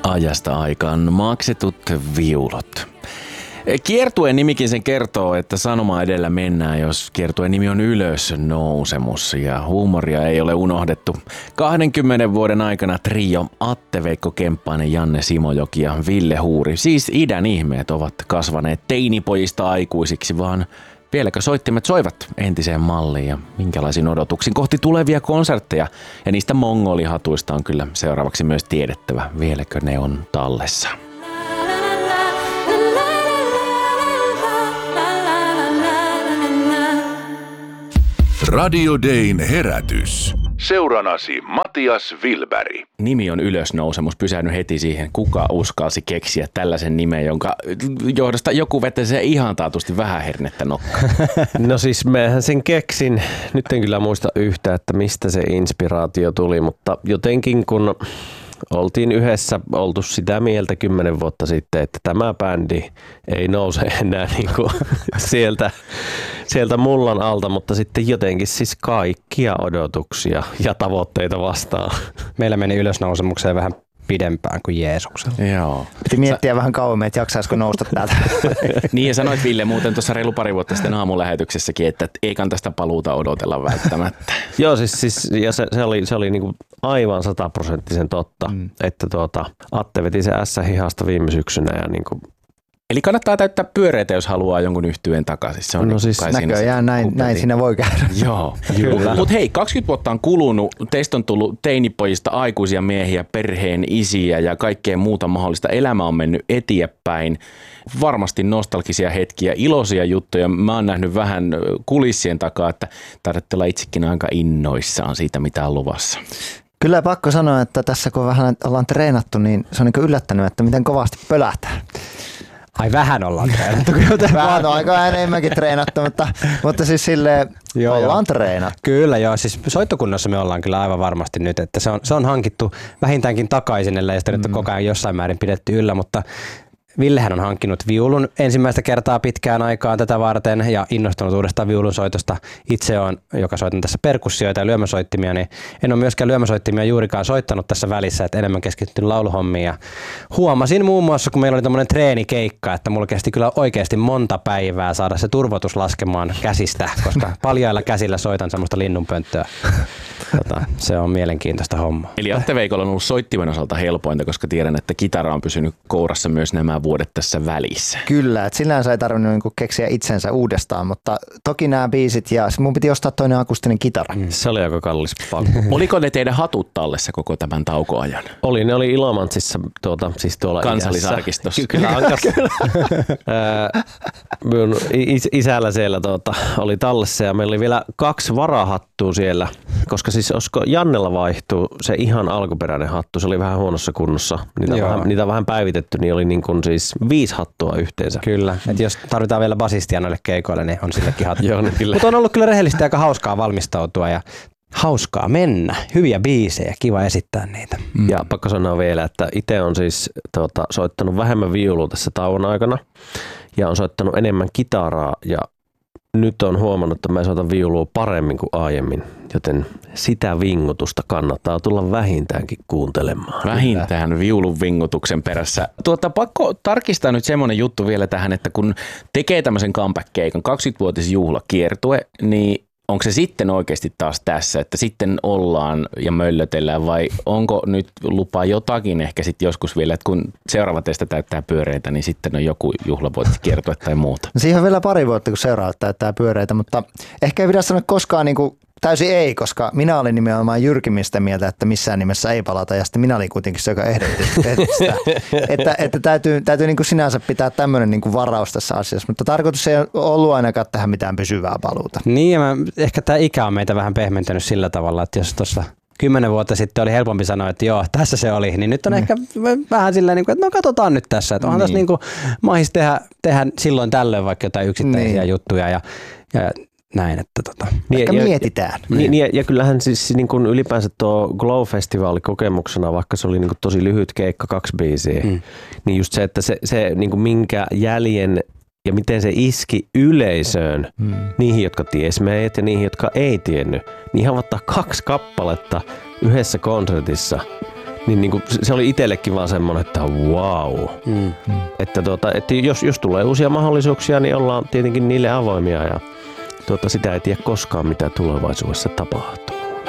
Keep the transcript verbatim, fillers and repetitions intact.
Ajasta aikaan maksetut viulut. Kiertueen nimikin sen kertoo, että sanoma edellä mennään, jos kiertueen nimi on ylösnousemus ja huumoria ei ole unohdettu. kahdenkymmenen vuoden aikana trio Atte Veikko Kemppainen, Janne Simojoki ja Ville Huuri, siis idän ihmeet, ovat kasvaneet teinipojista aikuisiksi, vaan vieläkö soittimet soivat entiseen malliin ja minkälaisiin odotuksiin kohti tulevia konsertteja. Ja niistä mongolihatuista on kyllä seuraavaksi myös tiedettävä, vieläkö ne on tallessa. Radio Dayn herätys. Seuranasi Matias Wilberg. Nimi on ylösnousemus. Pysähdy heti siihen, kuka uskalsi keksiä tällaisen nimen, jonka johdosta joku vetäisee ihan taatusti vähän hernettä nokkaan. No siis mehän sen keksin. Nyt en kyllä muista yhtä, että mistä se inspiraatio tuli, mutta jotenkin kun oltiin yhdessä oltu sitä mieltä kymmenen vuotta sitten, että tämä bändi ei nouse enää niin kuin sieltä, sieltä mullan alta, mutta sitten jotenkin siis kaikkia odotuksia ja tavoitteita vastaan. Meillä meni ylösnousemukseen vähän pidempään kuin Jeesuksella. Joo. Piti miettiä Sä... vähän kauemmin, että jaksaisiko nousta täältä. Niin ja sanoit Ville muuten tuossa reilu pari vuotta sitten aamulähetyksessäkin, että ei kannata sitä paluuta odotella välttämättä. Joo siis, siis ja se, se oli, se oli niinku aivan sataprosenttisen totta, mm. että tuota, Atte veti se ässä-hihasta viime syksynä ja niinku. Eli kannattaa täyttää pyöreitä, jos haluaa jonkun yhtyeen takaisin. Se on no siis näköjään näin, näin siinä voi käydä. Joo, mutta hei, kaksikymmentä vuotta on kulunut. Teistä on tullut teinipojista aikuisia miehiä, perheen isiä ja kaikkea muuta mahdollista. Elämä on mennyt eteenpäin. Varmasti nostalgisia hetkiä, iloisia juttuja. Mä oon nähnyt vähän kulissien takaa, että taidatte olla itsekin aika innoissaan siitä, mitä on luvassa. Kyllä pakko sanoa, että tässä kun vähän ollaan treenattu, niin se on niin yllättänyt, että miten kovasti pölähtää. Ai vähän ollaan treenattu. Vähän on aika enemmänkin treenattu, mutta, mutta siis silleen joo, ollaan joo. treenattu. Kyllä joo, siis soittokunnassa me ollaan kyllä aivan varmasti nyt, että se on, se on hankittu vähintäänkin takaisin, ellei sitä mm. nyt koko ajan jossain määrin pidetty yllä, mutta Villehän on hankkinut viulun ensimmäistä kertaa pitkään aikaan tätä varten ja innostunut uudestaan viulun soitosta. Itse on, joka soitan tässä perkussioita ja lyömäsoittimia, niin en ole myöskään lyömäsoittimia juurikaan soittanut tässä välissä, että enemmän keskittynyt lauluhommiin. Ja huomasin muun muassa, kun meillä oli tämmöinen treenikeikka, että mulla kesti kyllä oikeasti monta päivää saada se turvotus laskemaan käsistä, koska paljailla käsillä soitan semmoista linnunpönttöä. Tota, se on mielenkiintoista hommaa. Eli Atte Veikolla on ollut soittimen osalta helpointa, koska tiedän, että kitara on pysynyt kourassa myös nämä vuodet tässä välissä. Kyllä, että sinänsä ei tarvinnut niinku keksiä itsensä uudestaan, mutta toki nämä biisit ja mun piti ostaa toinen akustinen kitara. Mm. Se oli aika kallis paukku. Oliko ne teidän hatut tallessa koko tämän taukoajan? Oli, ne oli Ilomantsissa, tuota, siis tuolla Kansallisarkistossa. Kyllä, kyllä. Minun isällä siellä tuota, oli tallessa ja meillä oli vielä kaksi varahattua siellä, koska siis olisiko Jannella vaihtuu se ihan alkuperäinen hattu, se oli vähän huonossa kunnossa, niitä, vähän, niitä on vähän päivitetty, niin oli niin kuin siis viisi hattua yhteensä. Kyllä, että jos tarvitaan vielä basistia noille keikoille, niin on sillekin hattu. Joo, niin mutta on ollut kyllä rehellisesti aika hauskaa valmistautua ja hauskaa mennä. Hyviä biisejä, kiva esittää niitä. Mm. Ja pakko sanoa vielä, että itse on siis tuota, soittanut vähemmän viulua tässä tauon aikana ja on soittanut enemmän kitaraa ja nyt on huomannut, että mä soitan viulua paremmin kuin aiemmin, joten sitä vingutusta kannattaa tulla vähintäänkin kuuntelemaan. Vähintään viulun vingutuksen perässä. Tuota, pakko tarkistaa nyt semmoinen juttu vielä tähän, että kun tekee tämmöisen comeback-keikan, kaksikymmenvuotisjuhlakiertue, niin onko se sitten oikeasti taas tässä, että sitten ollaan ja möllötellään vai onko nyt lupa jotakin ehkä sitten joskus vielä, että kun seuraava teistä täyttää pyöreitä, niin sitten on joku juhlavuotiskiertue tai muuta? No siihen on vielä pari vuotta, kun seuraavat täyttää pyöreitä, mutta ehkä ei pidä sanoa koskaan niin kuin täysin ei, koska minä olin nimenomaan jyrkimmin sitä mieltä, että missään nimessä ei palata, ja sitten minä olin kuitenkin se, joka ehdotti sitä. että, että täytyy, täytyy niin kuin sinänsä pitää tämmöinen niin kuin varaus tässä asiassa, mutta tarkoitus ei ole ollut ainakaan tähän mitään pysyvää paluuta. Niin, ja mä, ehkä tämä ikä on meitä vähän pehmentänyt sillä tavalla, että jos tuossa kymmenen vuotta sitten oli helpompi sanoa, että joo, tässä se oli, niin nyt on mm. ehkä vähän silleen, että no katsotaan nyt tässä, että onhan niin. tässä niin kuin mahis tehdä, tehdä silloin tällöin vaikka jotain yksittäisiä niin. juttuja, ja, ja näin, että tota. Ehkä ja, mietitään. Niin, ja, ja kyllähän siis niin kuin ylipäänsä tuo Glow-festivaali kokemuksena, vaikka se oli niin kuin tosi lyhyt keikka, kaksi biisiä, mm. niin just se, että se, se niin kuin minkä jäljen ja miten se iski yleisöön, mm. niihin, jotka ties meidät ja niihin, jotka ei tiennyt, niin ihan ottaa kaksi kappaletta yhdessä konsertissa, Niin, niin kuin, se oli itsellekin vaan semmoinen, että wow. Mm. Että, tuota, että jos, jos tulee uusia mahdollisuuksia, niin ollaan tietenkin niille avoimia ja tuota, sitä ei tiedä koskaan, mitä tulevaisuudessa tapahtuu.